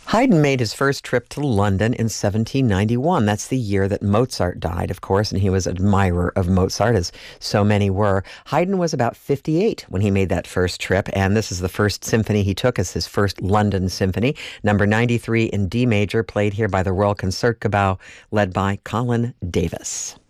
Haydn made his first trip to London in 1791. That's the year that Mozart died, of course, and he was an admirer of Mozart, as so many were. Haydn was about 58 when he made that first trip, and this is the first symphony he took as his first London symphony, number 93 in D major, played here by the Royal Concertgebouw, led by Colin Davis.